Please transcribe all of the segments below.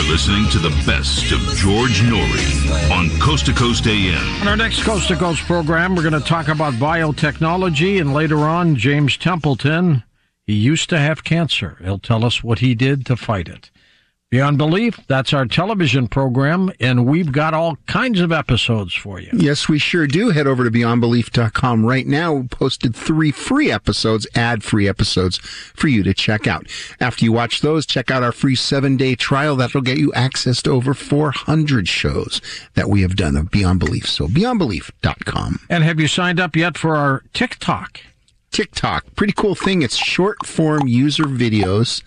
listening to the best of George Noory on Coast to Coast AM. On our next Coast to Coast program, we're going to talk about biotechnology, and later on, James Templeton. He used to have cancer. He'll tell us what he did to fight it. Beyond Belief, that's our television program, and we've got all kinds of episodes for you. Yes, we sure do. Head over to beyondbelief.com right now. We posted 3 free episodes, ad-free episodes, for you to check out. After you watch those, check out our free 7-day trial. That'll get you access to over 400 shows that we have done of Beyond Belief. So beyondbelief.com. And have you signed up yet for our TikTok? TikTok. Pretty cool thing. It's short-form user videos.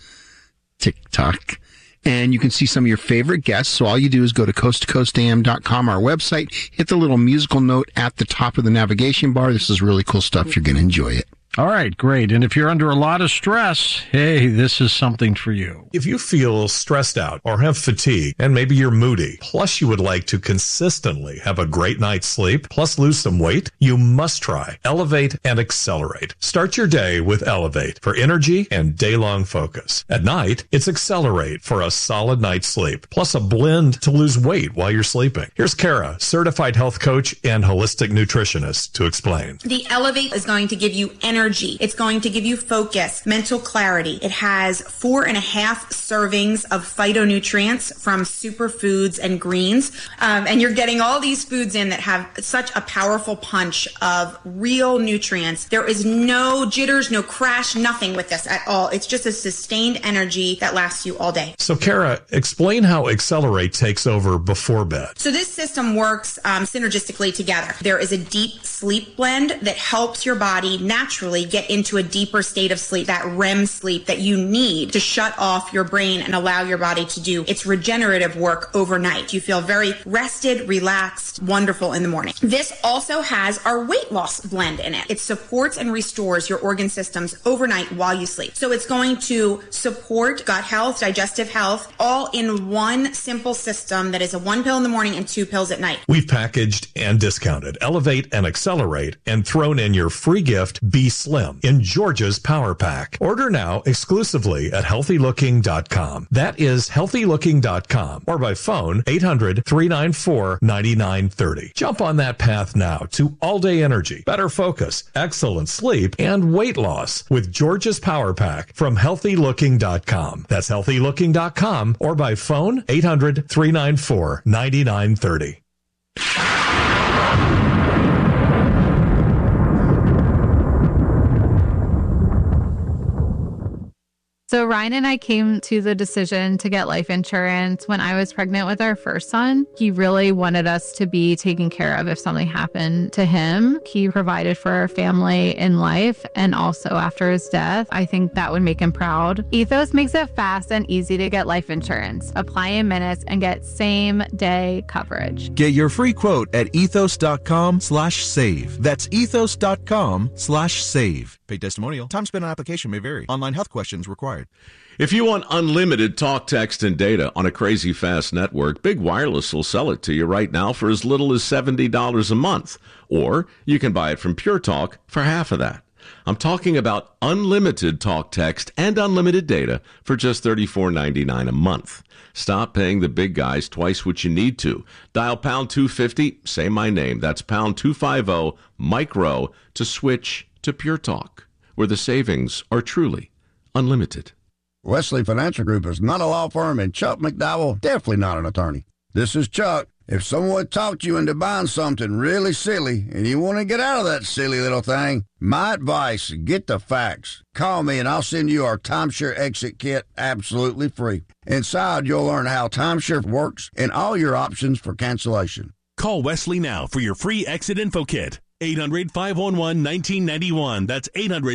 TikTok. And you can see some of your favorite guests. So all you do is go to coasttocoastam.com, our website, hit the little musical note at the top of the navigation bar. This is really cool stuff. You're going to enjoy it. All right, great. And if you're under a lot of stress, hey, this is something for you. If you feel stressed out or have fatigue and maybe you're moody, plus you would like to consistently have a great night's sleep, plus lose some weight, you must try Elevate and Accelerate. Start your day with Elevate for energy and day-long focus. At night, it's Accelerate for a solid night's sleep, plus a blend to lose weight while you're sleeping. Here's Kara, certified health coach and holistic nutritionist, to explain. The Elevate is going to give you energy. It's going to give you focus, mental clarity. It has 4.5 servings of phytonutrients from superfoods and greens. And you're getting all these foods in that have such a powerful punch of real nutrients. There is no jitters, no crash, nothing with this at all. It's just a sustained energy that lasts you all day. So Kara, explain how Accelerate takes over before bed. So this system works synergistically together. There is a deep sleep blend that helps your body naturally get into a deeper state of sleep, that REM sleep that you need to shut off your brain and allow your body to do its regenerative work overnight. You feel very rested, relaxed, wonderful in the morning. This also has our weight loss blend in it. It supports and restores your organ systems overnight while you sleep. So it's going to support gut health, digestive health, all in one simple system that is a 1 pill in the morning and 2 pills at night. We've packaged and discounted Elevate and Accelerate and thrown in your free gift, Be Slim, in Georgia's Power Pack. Order now exclusively at healthylooking.com. That is healthylooking.com, or by phone 800-394-9930. Jump on that path now to all-day energy, better focus, excellent sleep, and weight loss with Georgia's Power Pack from healthylooking.com. That's healthylooking.com, or by phone 800-394-9930. So Ryan and I came to the decision to get life insurance when I was pregnant with our first son. He really wanted us to be taken care of if something happened to him. He provided for our family in life and also after his death. I think that would make him proud. Ethos makes it fast and easy to get life insurance. Apply in minutes and get same-day coverage. Get your free quote at ethos.com/save. That's ethos.com/save. Paid testimonial. Time spent on application may vary. Online health questions required. If you want unlimited talk, text, and data on a crazy fast network, Big Wireless will sell it to you right now for as little as $70 a month. Or you can buy it from Pure Talk for half of that. I'm talking about unlimited talk, text, and unlimited data for just $34.99 a month. Stop paying the big guys twice what you need to. Dial pound 250, say my name. That's pound 250 micro to switch to Pure Talk, where the savings are truly unlimited. Wesley Financial Group is not a law firm, and Chuck McDowell definitely not an attorney. This is Chuck. If someone talked you into buying something really silly and you want to get out of that silly little thing, my advice, get the facts. Call me and I'll send you our timeshare exit kit absolutely free. Inside, you'll learn how timeshare works and all your options for cancellation. Call Wesley now for your free exit info kit. 800-511-1991. That's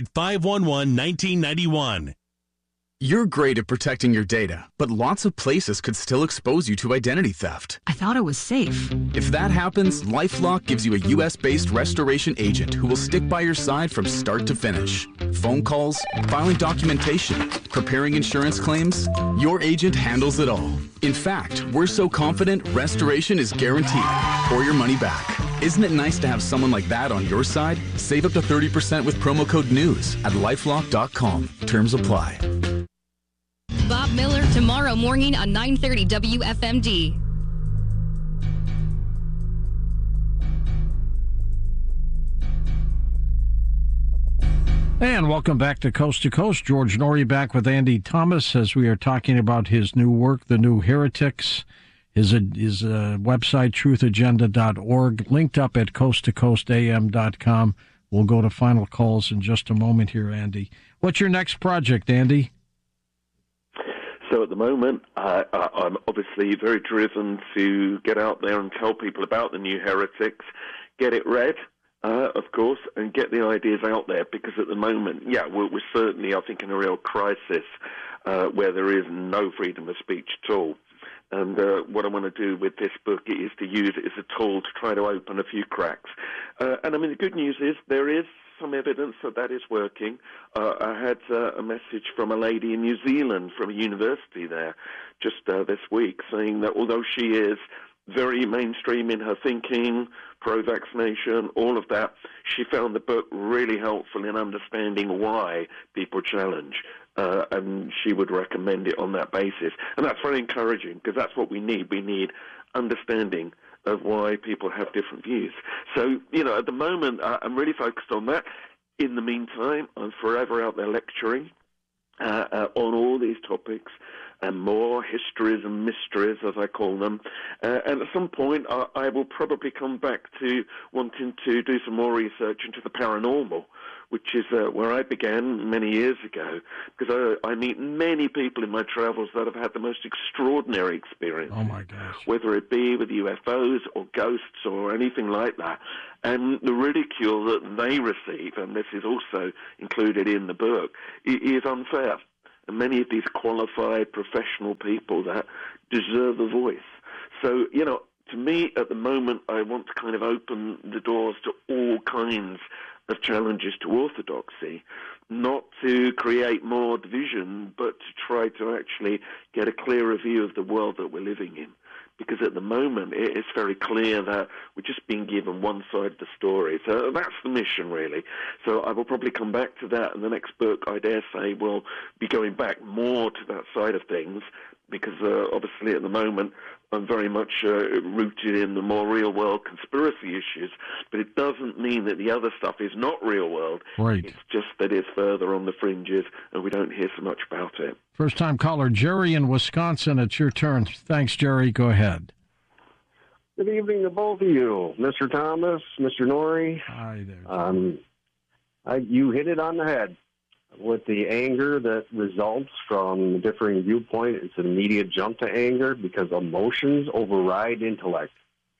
800-511-1991. You're great at protecting your data, but lots of places could still expose you to identity theft. I thought it was safe. If that happens, LifeLock gives you a U.S.-based restoration agent who will stick by your side from start to finish. Phone calls, filing documentation, preparing insurance claims, your agent handles it all. In fact, we're so confident restoration is guaranteed or your money back. Isn't it nice to have someone like that on your side? Save up to 30% with promo code NEWS at LifeLock.com. Terms apply. Bob Miller tomorrow morning on 930 WFMD. And welcome back to Coast. George Noory back with Andy Thomas as we are talking about his new work, The New Heretics. His website, truthagenda.org, linked up at coasttocoastam.com. We'll go to final calls in just a moment here, Andy. What's your next project, Andy? So at the moment, I'm obviously very driven to get out there and tell people about The New Heretics, get it read, of course, and get the ideas out there, because at the moment, we're certainly, I think, in a real crisis where there is no freedom of speech at all. And what I want to do with this book is to use it as a tool to try to open a few cracks. And I mean, the good news is there is some evidence that is working. I had a message from a lady in New Zealand from a university there just this week saying that although she is very mainstream in her thinking, pro-vaccination, all of that, she found the book really helpful in understanding why people challenge. And she would recommend it on that basis. And that's very encouraging, because that's what we need. We need understanding of why people have different views. So, at the moment, I'm really focused on that. In the meantime, I'm forever out there lecturing on all these topics, and more histories and mysteries, as I call them. And at some point, I will probably come back to wanting to do some more research into the paranormal, which is where I began many years ago, because I meet many people in my travels that have had the most extraordinary experience. Oh, my gosh. Whether it be with UFOs or ghosts or anything like that. And the ridicule that they receive, and this is also included in the book, is unfair. And many of these qualified professional people that deserve a voice. So, to me, at the moment, I want to kind of open the doors to all kinds of challenges to orthodoxy, not to create more division, but to try to actually get a clearer view of the world that we're living in. Because at the moment, it's very clear that we're just being given one side of the story. So that's the mission, really. So I will probably come back to that, and the next book, I dare say, will be going back more to that side of things, because obviously at the moment I'm very much rooted in the more real-world conspiracy issues, but it doesn't mean that the other stuff is not real-world. Right. It's just that it's further on the fringes, and we don't hear so much about it. First-time caller, Jerry in Wisconsin. It's your turn. Thanks, Jerry. Go ahead. Good evening to both of you, Mr. Thomas, Mr. Noory. Hi there. You hit it on the head. With the anger that results from differing viewpoint, it's an immediate jump to anger because emotions override intellect.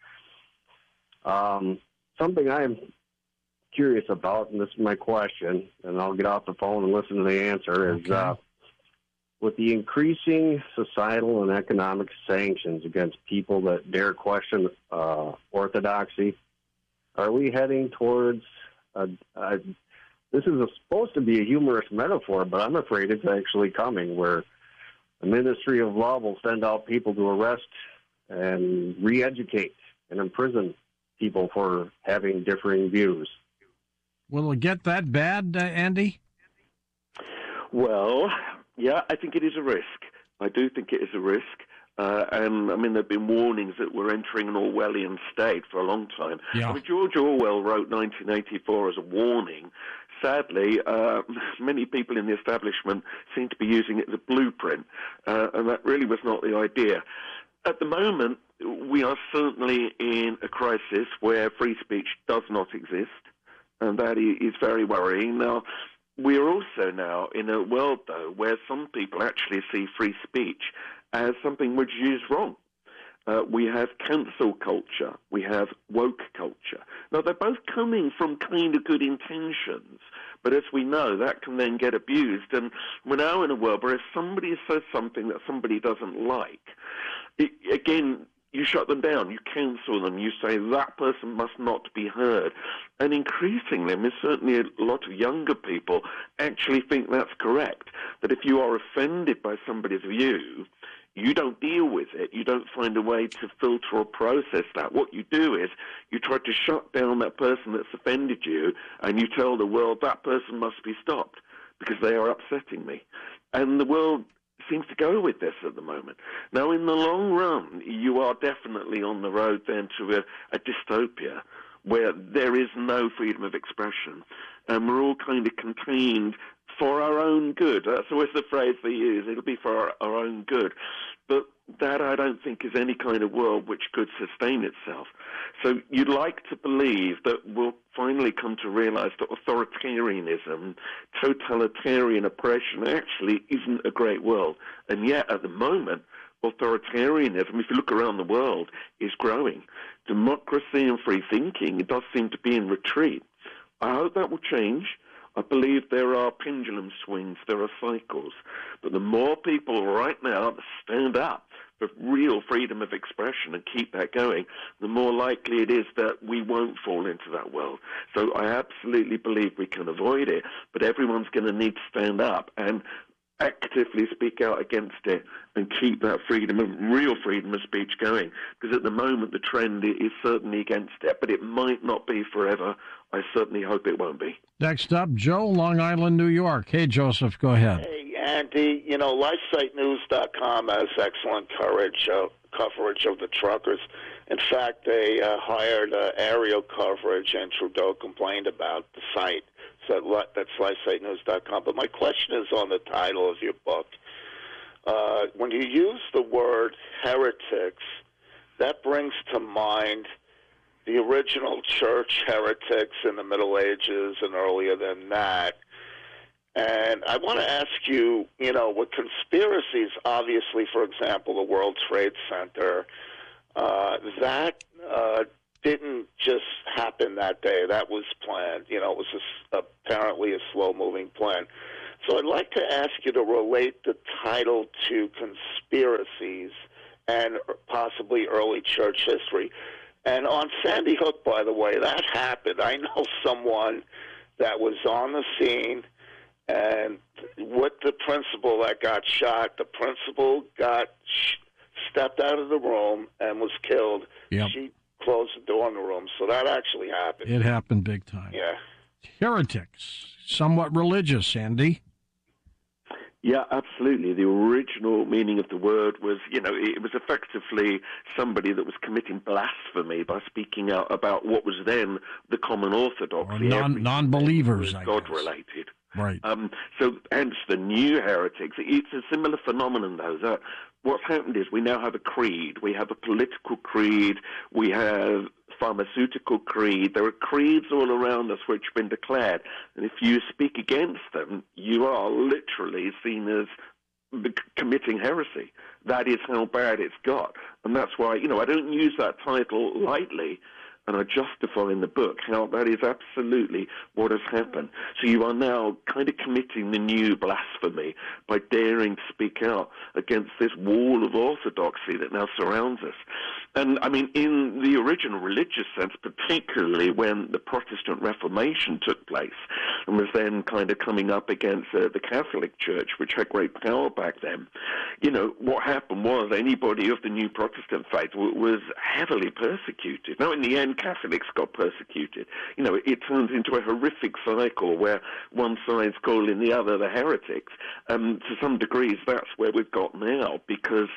Something I'm curious about, and this is my question, and I'll get off the phone and listen to the answer, is with the increasing societal and economic sanctions against people that dare question orthodoxy, are we heading towards this is supposed to be a humorous metaphor, but I'm afraid it's actually coming, where the Ministry of Law will send out people to arrest and re-educate and imprison people for having differing views. Will it get that bad, Andy? Well, yeah, I think it is a risk. I do think it is a risk. And, I mean, there have been warnings that we're entering an Orwellian state for a long time. Yeah. I mean, George Orwell wrote 1984 as a warning. Sadly, many people in the establishment seem to be using it as a blueprint, and that really was not the idea. At the moment, we are certainly in a crisis where free speech does not exist, and that is very worrying. Now, we are also now in a world, though, where some people actually see free speech as something which is wrong. We have cancel culture. We have woke culture. Now, they're both coming from kind of good intentions, but as we know, that can then get abused. And we're now in a world where if somebody says something that somebody doesn't like, again, you shut them down, you cancel them, you say that person must not be heard. And increasingly, I mean, certainly a lot of younger people actually think that's correct, that if you are offended by somebody's view, you don't deal with it. You don't find a way to filter or process that. What you do is you try to shut down that person that's offended you, and you tell the world that person must be stopped because they are upsetting me. And the world seems to go with this at the moment. Now, in the long run, you are definitely on the road then to a dystopia where there is no freedom of expression, and we're all kind of contained for our own good. That's always the phrase they use. It'll be for our own good. But that, I don't think, is any kind of world which could sustain itself. So you'd like to believe that we'll finally come to realize that authoritarianism, totalitarian oppression actually isn't a great world. And yet, at the moment, authoritarianism, if you look around the world, is growing. Democracy and free thinking, it does seem to be in retreat. I hope that will change. I believe there are pendulum swings, there are cycles. But the more people right now that stand up for real freedom of expression and keep that going, the more likely it is that we won't fall into that world. So I absolutely believe we can avoid it, but everyone's going to need to stand up and actively speak out against it and keep that freedom of real freedom of speech going, because at the moment the trend is certainly against it, but it might not be forever. I certainly hope it won't be. Next up, Joe, Long Island, New York. Hey, Joseph, go ahead. Hey, Andy, LifeSiteNews.com has excellent coverage of the truckers. In fact, they hired aerial coverage, and Trudeau complained about the site. So that's LifeSiteNews.com. But my question is on the title of your book. When you use the word heretics, that brings to mind the original church heretics in the Middle Ages and earlier than that. And I want to ask you, with conspiracies, obviously, for example, the World Trade Center, that didn't just happen that day. That was planned. It was apparently a slow-moving plan. So I'd like to ask you to relate the title to conspiracies and possibly early church history. And on Sandy Hook, by the way, that happened. I know someone that was on the scene, and with the principal that got shot, the principal stepped out of the room and was killed. Yep. She closed the door in the room, so that actually happened. It happened big time. Yeah. Heretics, somewhat religious, Andy. Yeah, absolutely. The original meaning of the word was, it was effectively somebody that was committing blasphemy by speaking out about what was then the common orthodoxy. Or non-believers, I guess. God-related. Right. So hence the new heretics. It's a similar phenomenon, though. What's happened is we now have a creed. We have a political creed. We have pharmaceutical creed. There are creeds all around us which have been declared. And if you speak against them, you are literally seen as committing heresy. That is how bad it's got. And that's why, I don't use that title lightly. And I justify in the book how that is absolutely what has happened. So you are now kind of committing the new blasphemy by daring to speak out against this wall of orthodoxy that now surrounds us. And, in the original religious sense, particularly when the Protestant Reformation took place and was then kind of coming up against the Catholic Church, which had great power back then, what happened was anybody of the new Protestant faith was heavily persecuted. Now, in the end, Catholics got persecuted. It turns into a horrific cycle where one side's calling the other the heretics. To some degrees, that's where we've got now, because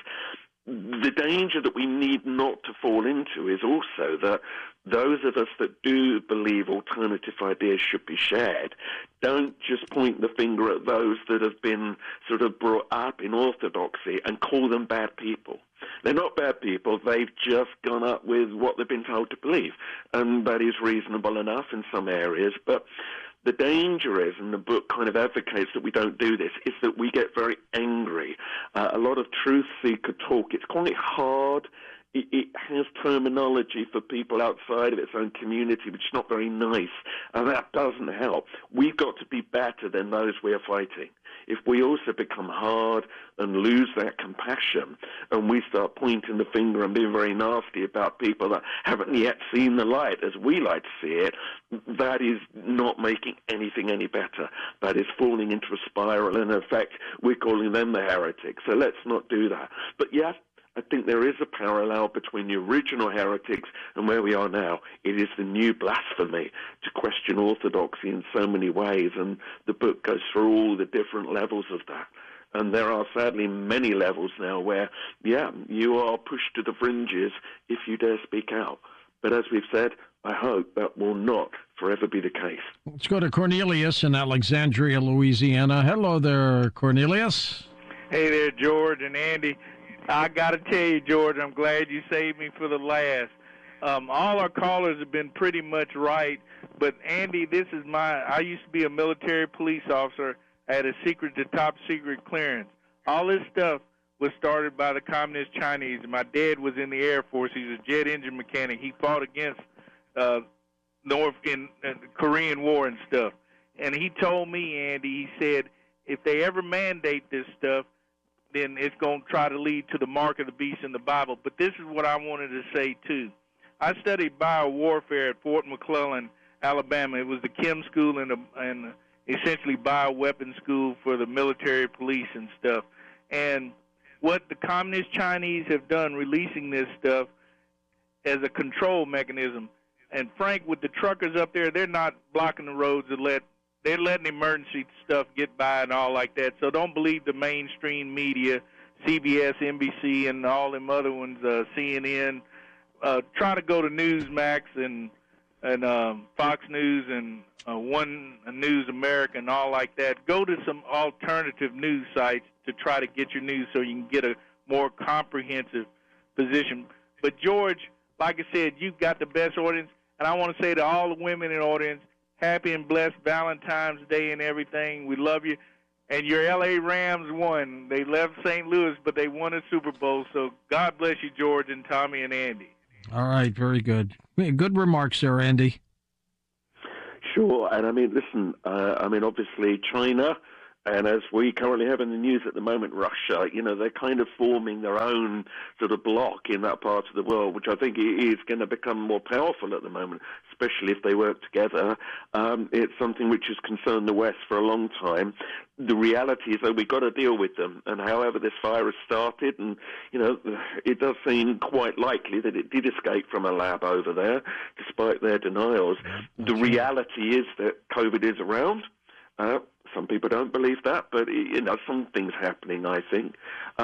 the danger that we need not to fall into is also that those of us that do believe alternative ideas should be shared don't just point the finger at those that have been sort of brought up in orthodoxy and call them bad people. They're not bad people. They've just gone up with what they've been told to believe. And that is reasonable enough in some areas. But the danger is, and the book kind of advocates that we don't do this, is that we get very angry. A lot of truth seeker talk. It's quite hard. It has terminology for people outside of its own community, which is not very nice, and that doesn't help. We've got to be better than those we are fighting. If we also become hard and lose that compassion, and we start pointing the finger and being very nasty about people that haven't yet seen the light as we like to see it, that is not making anything any better. That is falling into a spiral, and in effect, we're calling them the heretics. So let's not do that. But yes, I think there is a parallel between the original heretics and where we are now. It is the new blasphemy to question orthodoxy in so many ways, and the book goes through all the different levels of that. And there are sadly many levels now where, you are pushed to the fringes if you dare speak out. But as we've said, I hope that will not forever be the case. Let's go to Cornelius in Alexandria, Louisiana. Hello there, Cornelius. Hey there, George and Andy. I got to tell you, George, I'm glad you saved me for the last. All our callers have been pretty much right, but Andy, I used to be a military police officer. I had a top secret clearance. All this stuff was started by the Communist Chinese. My dad was in the Air Force. He was a jet engine mechanic. He fought against North in the Korean War and stuff. And he told me, Andy, he said, if they ever mandate this stuff, then it's going to try to lead to the mark of the beast in the Bible. But this is what I wanted to say, too. I studied biowarfare at Fort McClellan, Alabama. It was the chem school and essentially bioweapon school for the military police and stuff. And what the Communist Chinese have done, releasing this stuff as a control mechanism. And Frank, with the truckers up there, they're not blocking the roads they're letting emergency stuff get by and all like that. So don't believe the mainstream media, CBS, NBC, and all them other ones, CNN. Try to go to Newsmax and Fox News and One News America and all like that. Go to some alternative news sites to try to get your news so you can get a more comprehensive position. But, George, like I said, you've got the best audience, and I want to say to all the women in the audience, happy and blessed Valentine's Day and everything. We love you. And your L.A. Rams won. They left St. Louis, but they won a Super Bowl. So God bless you, George and Tommy and Andy. All right, very good. Good remarks there, Andy. Sure, and listen, obviously China, and as we currently have in the news at the moment, Russia, they're kind of forming their own sort of bloc in that part of the world, which I think is going to become more powerful at the moment, especially if they work together. It's something which has concerned the West for a long time. The reality is that we've got to deal with them, and however this virus started, and, it does seem quite likely that it did escape from a lab over there, despite their denials. The reality is that COVID is around. Some people don't believe that, but something's happening, I think.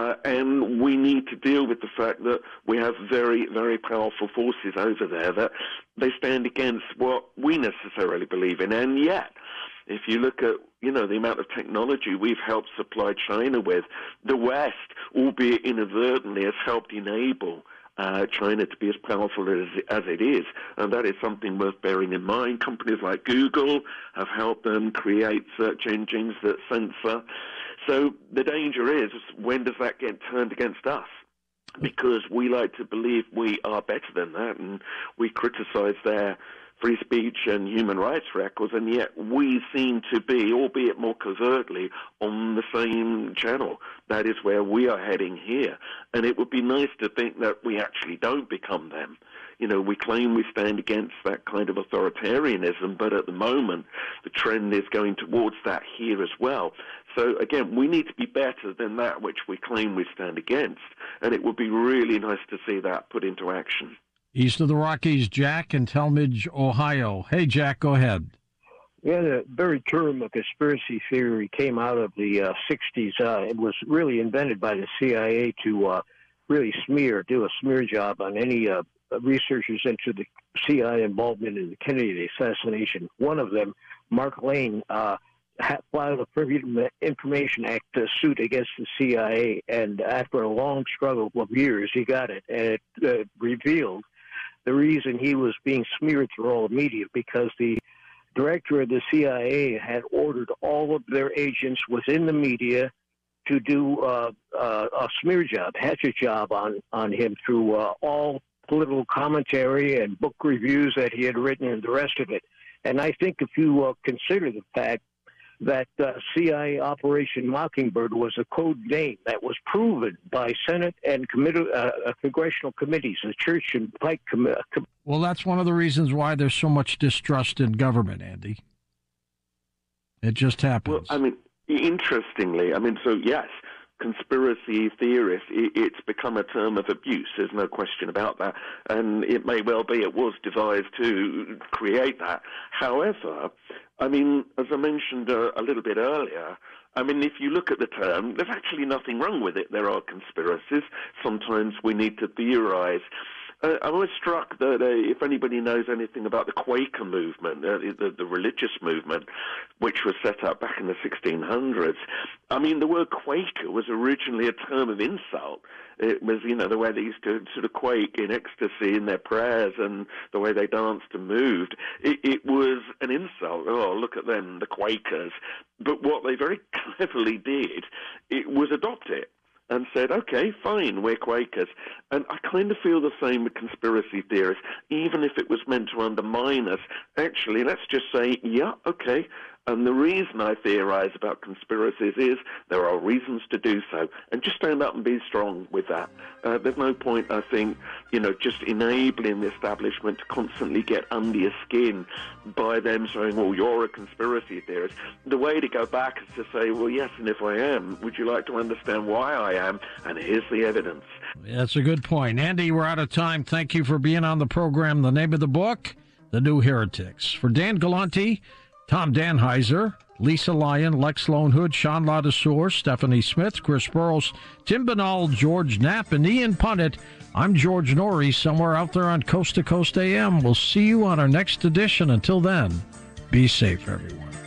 And we need to deal with the fact that we have very, very powerful forces over there that they stand against what we necessarily believe in. And yet, if you look at, the amount of technology we've helped supply China with, the West, albeit inadvertently, has helped enable China to be as powerful as it is, and that is something worth bearing in mind. Companies like Google have helped them create search engines that censor. So the danger is, when does that get turned against us? Because we like to believe we are better than that, and we criticize their free speech and human rights records, and yet we seem to be, albeit more covertly, on the same channel. That is where we are heading here. And it would be nice to think that we actually don't become them. We claim we stand against that kind of authoritarianism, but at the moment, the trend is going towards that here as well. So, again, we need to be better than that which we claim we stand against, and it would be really nice to see that put into action. East of the Rockies, Jack in Talmadge, Ohio. Hey, Jack, go ahead. Yeah, the very term of conspiracy theory came out of the 60s. It was really invented by the CIA to really do a smear job on any researchers into the CIA involvement in the Kennedy assassination. One of them, Mark Lane, filed a Freedom of Information Act suit against the CIA, and after a long struggle of years, he got it, and it revealed the reason he was being smeared through all the media, because the director of the CIA had ordered all of their agents within the media to do a smear job, hatchet job on him through all political commentary and book reviews that he had written and the rest of it. And I think if you consider the fact that CIA Operation Mockingbird was a code name that was proven by Senate and congressional committees, the Church and Pike Committee. Well, that's one of the reasons why there's so much distrust in government, Andy. It just happens. Well, interestingly, so yes, conspiracy theorists, it's become a term of abuse. There's no question about that. And it may well be it was devised to create that. However, as I mentioned a little bit earlier, I mean, if you look at the term, there's actually nothing wrong with it. There are conspiracies. Sometimes we need to theorize. I was struck that if anybody knows anything about the Quaker movement, the religious movement, which was set up back in the 1600s, I mean, the word Quaker was originally a term of insult. It was, the way they used to sort of quake in ecstasy in their prayers and the way they danced and moved. It was an insult. Oh, look at them, the Quakers. But what they very cleverly did, it was adopt it. And said, okay, fine, we're Quakers. And I kind of feel the same with conspiracy theorists. Even if it was meant to undermine us, actually, let's just say, yeah, okay. And the reason I theorize about conspiracies is there are reasons to do so. And just stand up and be strong with that. There's no point, I think, just enabling the establishment to constantly get under your skin by them saying, well, you're a conspiracy theorist. The way to go back is to say, well, yes, and if I am, would you like to understand why I am? And here's the evidence. That's a good point. Andy, we're out of time. Thank you for being on the program. The name of the book, The New Heretics. For Dan Galante, Tom Danheiser, Lisa Lyon, Lex Lonehood, Sean Ladouceur, Stephanie Smith, Chris Burrows, Tim Binnall, George Knapp, and Ian Punnett, I'm George Norrie, somewhere out there on Coast to Coast AM. We'll see you on our next edition. Until then, be safe, everyone.